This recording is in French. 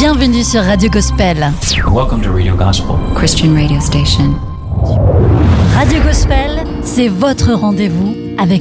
Bienvenue sur Radio Gospel. Welcome to Radio Gospel, Christian radio station. Radio Gospel, c'est votre rendez-vous